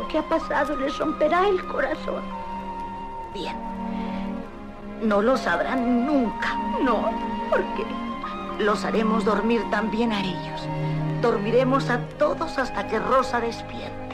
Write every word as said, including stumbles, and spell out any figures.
lo que ha pasado les romperá el corazón. Bien. No lo sabrán nunca. No, ¿por qué? Los haremos dormir también a ellos. Dormiremos a todos hasta que Rosa despierte.